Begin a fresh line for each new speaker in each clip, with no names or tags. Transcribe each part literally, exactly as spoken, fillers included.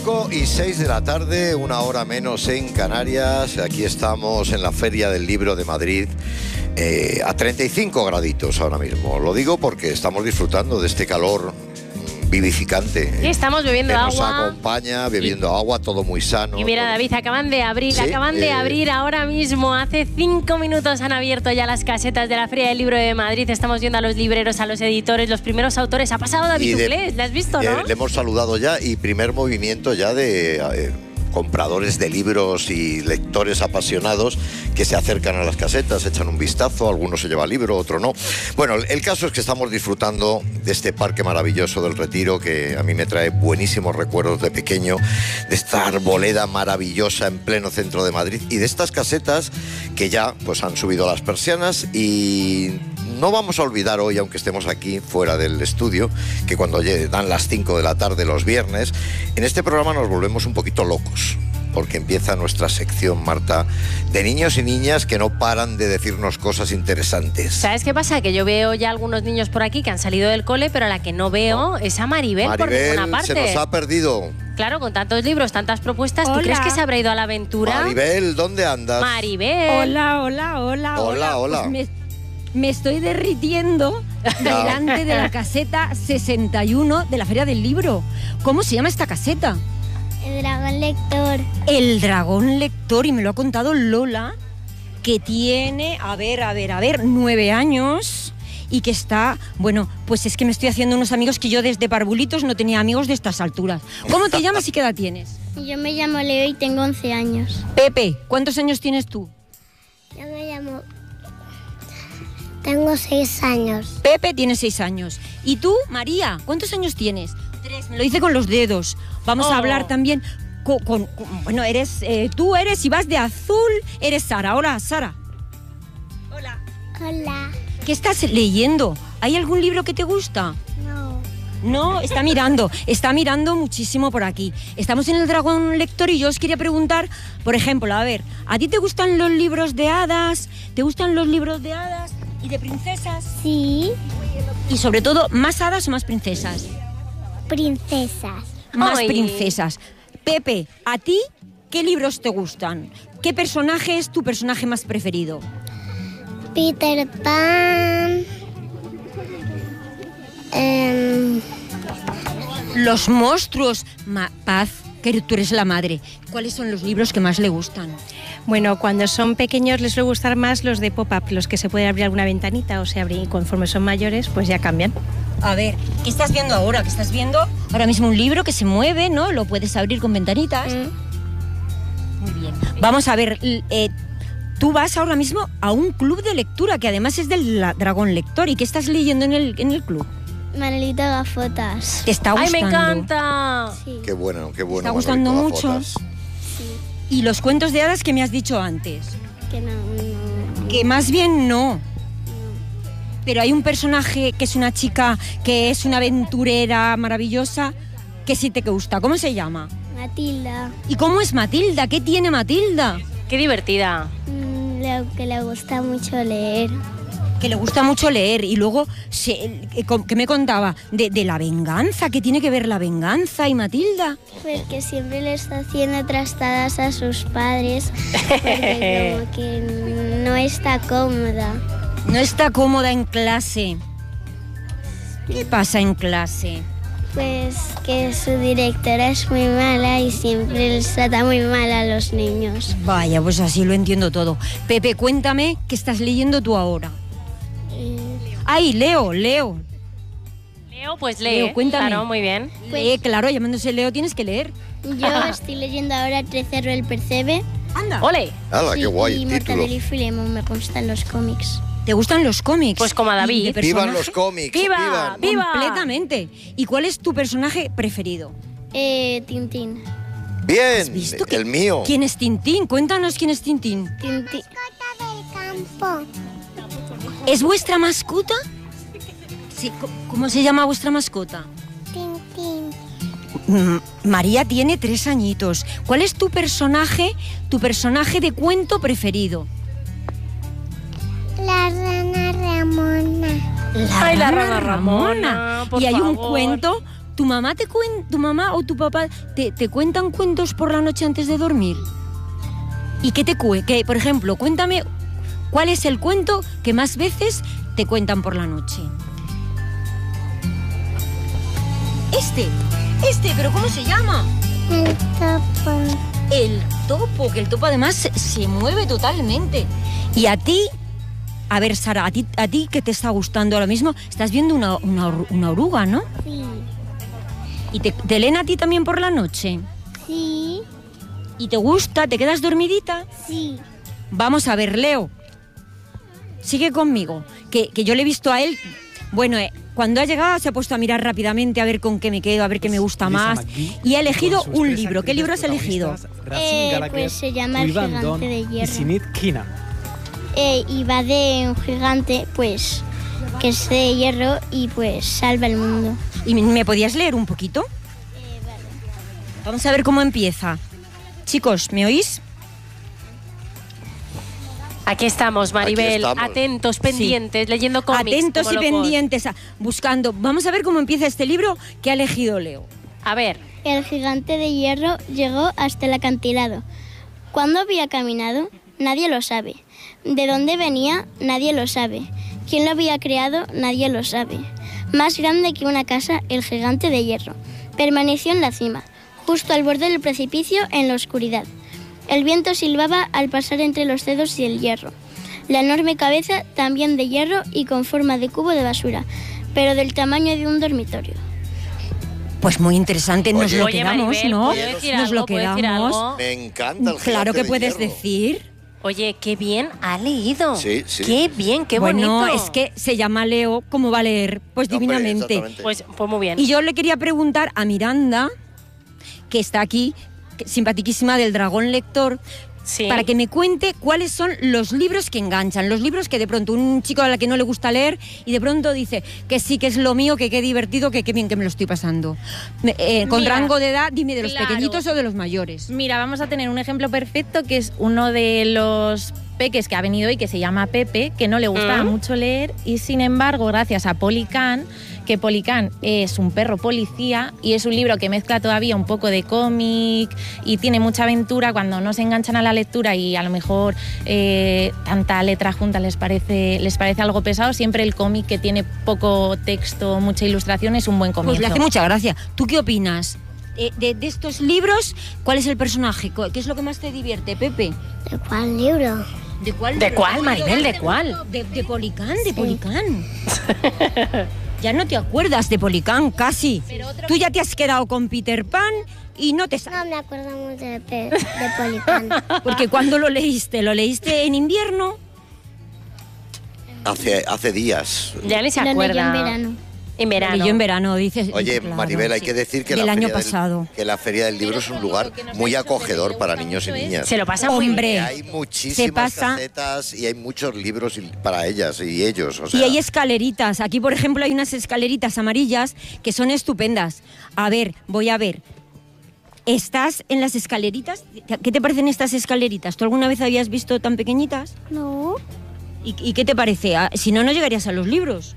cinco y seis de la tarde, una hora menos en Canarias. Aquí estamos en la Feria del Libro de Madrid, eh, a treinta y cinco graditos ahora mismo. Lo digo porque estamos disfrutando de este calor vivificante.
Sí, estamos bebiendo
que
agua.
Nos acompaña, bebiendo y, agua, todo muy sano.
Y mira,
todo...
David, acaban de abrir, ¿Sí? acaban de eh... abrir ahora mismo. Hace cinco minutos han abierto ya las casetas de la Feria del Libro de Madrid. Estamos viendo a los libreros, a los editores, los primeros autores. Ha pasado David Uclés, ¿le has visto,
eh,
no?
Le hemos saludado ya y primer movimiento ya de... Eh, compradores de libros y lectores apasionados que se acercan a las casetas, echan un vistazo, algunos se lleva el libro, otro no. Bueno, el caso es que estamos disfrutando de este parque maravilloso del Retiro, que a mí me trae buenísimos recuerdos de pequeño, de esta arboleda maravillosa en pleno centro de Madrid y de estas casetas que ya pues han subido las persianas. Y no vamos a olvidar hoy, aunque estemos aquí fuera del estudio, que cuando dan las cinco de la tarde los viernes, en este programa nos volvemos un poquito locos, porque empieza nuestra sección, Marta, de niños y niñas que no paran de decirnos cosas interesantes.
¿Sabes qué pasa? Que yo veo ya algunos niños por aquí que han salido del cole, pero a la que no veo no. es a Maribel,
Maribel
por ninguna parte.
Se nos ha perdido.
Claro, con tantos libros, tantas propuestas,
Hola.
¿tú crees que se habrá ido a la aventura?
Maribel, ¿dónde andas?
Maribel.
Hola, hola, hola.
Hola, hola.
Pues me, me estoy derritiendo delante de la caseta sesenta y uno de la Feria del Libro. ¿Cómo se llama esta caseta?
El Dragón Lector.
El Dragón Lector, y me lo ha contado Lola, que tiene, a ver, a ver, a ver, nueve años y que está, bueno, pues es que me estoy haciendo unos amigos que yo desde parvulitos no tenía amigos de estas alturas. ¿Cómo te llamas y qué edad tienes?
Yo me llamo Leo y tengo once años.
Pepe, ¿cuántos años tienes tú?
Yo me llamo... Tengo seis años.
Pepe tiene seis años. ¿Y tú, María, cuántos años tienes? Tres, me lo dice con los dedos. Vamos oh. a hablar también con... con, con bueno, eres... Eh, tú eres, si vas de azul, eres Sara. Hola, Sara.
Hola. Hola.
¿Qué estás leyendo? ¿Hay algún libro que te gusta?
No.
No, está mirando. Está mirando muchísimo por aquí. Estamos en el Dragón Lector y yo os quería preguntar, por ejemplo, a ver, ¿a ti te gustan los libros de hadas? ¿Te gustan los libros de hadas y de princesas?
Sí.
Y sobre todo, ¿más hadas o más princesas?
Princesas.
Más
Ay.
princesas. Pepe, ¿a ti qué libros te gustan? ¿Qué personaje es tu personaje más preferido?
Peter Pan. Eh...
Los monstruos. Ma- Paz, que tú eres la madre. ¿Cuáles son los libros que más le gustan?
Bueno, cuando son pequeños les suele gustar más los de pop-up, los que se puede abrir alguna ventanita o se abren, y conforme son mayores pues ya cambian.
A ver, ¿qué estás viendo ahora? ¿Qué estás viendo? Ahora mismo un libro que se mueve, ¿no? Lo puedes abrir con ventanitas. Mm. Muy bien. Vamos a ver, eh, tú vas ahora mismo a un club de lectura que además es del Dragón Lector. ¿Y qué estás leyendo en el, en el club?
Manolito Gafotas.
¿Te está gustando?
¡Ay, me encanta!
Sí.
Qué bueno, qué bueno.
¿Te está gustando
Manolito
mucho?
Gafotas.
Sí.
¿Y los cuentos de hadas que me has dicho antes?
Que no, no.
Que más bien no. Pero hay un personaje que es una chica que es una aventurera maravillosa que sí te gusta. ¿Cómo se llama?
Matilda.
¿Y cómo es Matilda? ¿Qué tiene Matilda?
¡Qué divertida!
Mm, lo que le gusta mucho leer.
Que le gusta mucho leer. Y luego, se, ¿qué me contaba? De, de la venganza. ¿Qué tiene que ver la venganza y Matilda?
Pues que siempre le está haciendo trastadas a sus padres porque como que no está cómoda.
No está cómoda en clase. ¿Qué pasa en clase?
Pues que su directora es muy mala y siempre les trata muy mal a los niños.
Vaya, pues así lo entiendo todo. Pepe, cuéntame, ¿qué estás leyendo tú ahora?
Eh,
Ay, Leo, Leo.
Leo, pues lee.
Leo, cuéntame.
Claro, muy bien.
Lee, claro, llamándose Leo tienes que leer.
yo estoy leyendo ahora Trece el Percebe.
Anda.
¡Ole!
¡Hala,
Sí,
qué guay
y
título!
Mortadelo y Filemón me gustan los cómics.
¿Te gustan los cómics?
Pues como a David.
¿Y de
¡Vivan
personaje?
los cómics!
¡Viva!
¡Vivan!
¡Viva!
Completamente. ¿Y cuál es tu personaje preferido?
Eh, Tintín.
¡Bien!
¿Has visto que-
El mío.
¿Quién es Tintín? Cuéntanos quién es Tintín.
Tintín. del campo.
¿Es vuestra mascota? Sí, co- ¿cómo se llama vuestra mascota?
Tintín.
Mm, María tiene tres añitos. ¿Cuál es tu personaje, tu personaje de cuento preferido?
La rana Ramona.
La
Ay, la rana Ramona, por
Y hay un
favor.
cuento ¿Tu mamá, te cuen tu mamá o tu papá te, te cuentan cuentos por la noche antes de dormir? ¿Y qué te cuentan? Que, por ejemplo, cuéntame, ¿cuál es el cuento que más veces te cuentan por la noche? Este, este, ¿pero cómo se llama?
El topo.
El topo, que el topo además se, se mueve totalmente. ¿Y a ti? A ver, Sara, ¿a ti, a ti qué te está gustando ahora mismo? Estás viendo una, una, una oruga, ¿no?
Sí.
¿Y te, te leen a ti también por la noche?
Sí.
¿Y te gusta? ¿Te quedas dormidita?
Sí.
Vamos a ver, Leo. Sigue conmigo, que, que yo le he visto a él. Bueno, eh, cuando ha llegado se ha puesto a mirar rápidamente a ver con qué me quedo, a ver qué me gusta más. Y ha elegido un libro. ¿Qué libro has elegido?
Eh, pues se llama El gigante de hierro. Eh, y va de un gigante, pues, que es de hierro y pues salva el mundo.
¿Y me podías leer un poquito?
Eh, vale.
Vamos a ver cómo empieza. Chicos, ¿me oís?
Aquí estamos, Maribel,
Aquí estamos.
atentos, pendientes, sí. leyendo cómics.
Atentos y
locos.
pendientes, a, buscando. Vamos a ver cómo empieza este libro que ha elegido Leo.
A ver.
El gigante de hierro llegó hasta el acantilado. ¿Cuándo había caminado? Nadie lo sabe. ¿De dónde venía? Nadie lo sabe. ¿Quién lo había creado? Nadie lo sabe. Más grande que una casa, el gigante de hierro. Permaneció en la cima, justo al borde del precipicio en la oscuridad. El viento silbaba al pasar entre los dedos y el hierro. La enorme cabeza también de hierro y con forma de cubo de basura, pero del tamaño de un dormitorio.
Pues muy interesante, nos
Oye,
lo
Oye,
quedamos,
Maribel,
¿no?
¿puedo decir
Nos
algo?
lo
¿Puedo decir
quedamos.
algo?
Me encanta el
Claro
gigante
que
de
puedes
hierro.
decir.
Oye, qué bien ha leído.
Sí, sí.
Qué bien, qué
bueno,
bonito.
es que se llama Leo, ¿cómo va a leer? Pues
Hombre,
divinamente.
exactamente.
Pues, pues muy bien.
Y yo le quería preguntar a Miranda, que está aquí, que- simpatiquísima del Dragón Lector,
Sí.
para que me cuente cuáles son los libros que enganchan, los libros que de pronto un chico a la que no le gusta leer y de pronto dice que sí, que es lo mío, que qué divertido, que qué bien que me lo estoy pasando. Me- eh, con
Mira,
rango de edad, dime de los
claro.
pequeñitos o de los mayores.
Mira, vamos a tener un ejemplo perfecto que es uno de los peques que ha venido hoy, que se llama Pepe, que no le gustaba
¿Mm?
mucho leer y sin embargo, gracias a Policán, que Policán es un perro policía y es un libro que mezcla todavía un poco de cómic y tiene mucha aventura. Cuando no se enganchan a la lectura y a lo mejor eh, tanta letra junta les parece, les parece algo pesado, siempre el cómic, que tiene poco texto, mucha ilustración, es un buen comienzo.
Pues le hace mucha gracia. ¿Tú qué opinas? Eh, de, de estos libros, ¿cuál es el personaje? ¿Qué es lo que más te divierte, Pepe?
¿De cuál libro?
¿De cuál?
¿De
libro?
cuál, Maribel? ¿De cuál?
De, de Policán, de Policán. Ya no te acuerdas de Policán, casi. Tú ya te has quedado con Peter Pan y no te
No
sabes.
me acuerdo mucho de, de, de Policán.
Porque cuando lo leíste, ¿lo leíste en invierno?
Hace, hace días.
Ya ni se
Lo leí
acuerda.
en verano.
En verano.
Y yo en verano, dices.
Oye,
claro,
Maribel, hay
sí.
que decir que
Del
la,
año
feria
pasado.
Del, que la Feria del Libro es un lugar muy acogedor para niños y niñas.
Se lo pasa muy
Hombre.
bien.
Y hay
Se
muchísimas
pasa-
casetas y hay muchos libros y- para ellas y ellos. O sea,
Y hay escaleritas. Aquí, por ejemplo, hay unas escaleritas amarillas que son estupendas. A ver, voy a ver. ¿Estás en las escaleritas? ¿Qué te parecen estas escaleritas? ¿Tú alguna vez habías visto tan pequeñitas?
No.
¿Y, y qué te parece? Ah, si no, no llegarías a los libros.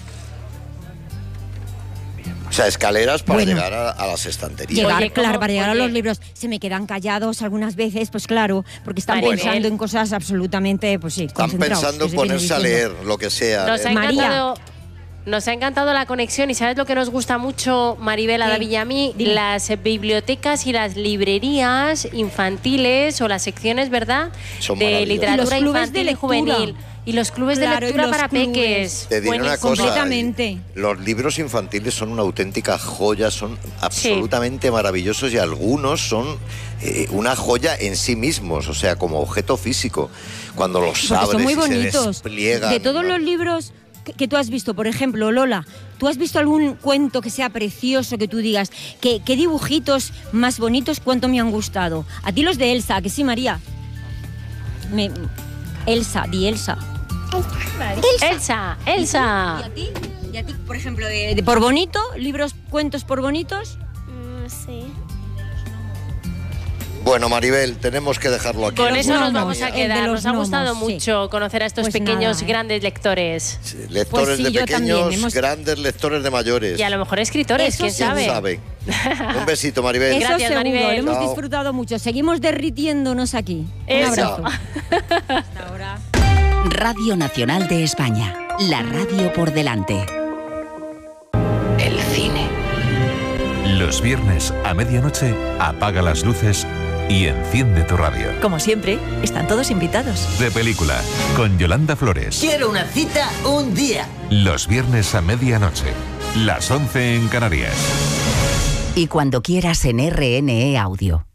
o sea, escaleras para
Bueno.
llegar a, a las estanterías.
Llegar,
Oye, ¿cómo?
claro, para llegar a
Oye.
los libros. Se me quedan callados algunas veces, pues claro, porque están
Maribel.
pensando en cosas absolutamente, pues sí,
Están
concentrados,
pensando
que
en
se viene
ponerse a
diciendo.
leer lo que sea.
Nos ha,
Eh,
María.
encantado, nos ha encantado la conexión y ¿sabes lo que nos gusta mucho, Maribel, a
¿Qué?
David y a mí?
Dime.
Las bibliotecas y las librerías infantiles o las secciones, ¿verdad?
Son
de
maravillosas.
literatura
Y los clubes
infantil
de
y juvenil.
lectura.
Y los clubes
Claro,
de
y
lectura
los
para
clubes.
peques.
Te diré una
Buenísimo.
cosa.
Completamente.
Los libros infantiles son una auténtica joya, son absolutamente maravillosos y algunos son eh, una joya en sí mismos, o sea, como objeto físico. Cuando los
Porque
abres
son muy
y se
bonitos.
despliegan.
De todos
¿no?
los libros que, que tú has visto, por ejemplo, Lola, ¿tú has visto algún cuento que sea precioso, que tú digas, que, qué dibujitos más bonitos, cuánto me han gustado? A ti los de Elsa, que sí, María. Me- Elsa, di Elsa.
Elsa, Elsa.
¿Y a ti? ¿Y a ti, por ejemplo, de, de por bonito, libros, cuentos por bonitos?
No sé.
Bueno, Maribel, tenemos que dejarlo aquí.
Con eso
Los
nos
gnomos,
vamos a
el
quedar.
de los
Nos ha gustado
gnomos, sí.
mucho conocer a estos
Pues
pequeños,
nada, ¿eh?
grandes lectores.
Sí, lectores
Pues sí,
de
yo
pequeños,
también, hemos-
grandes lectores de mayores.
Y a lo mejor escritores,
Eso
quién
sí.
sabe.
Sabe. Un besito, Maribel.
Eso
Gracias,
seguro,
Maribel.
lo hemos
Chao.
disfrutado mucho. Seguimos derritiéndonos aquí. Un
Eso.
abrazo.
Hasta ahora.
Radio Nacional de España, la radio por delante. El cine.
Los viernes a medianoche apaga las luces y enciende tu radio.
Como siempre, están todos invitados.
De película, con Yolanda Flores.
Quiero una cita un día.
Los viernes a medianoche, las once en Canarias.
Y cuando quieras en R N E Audio.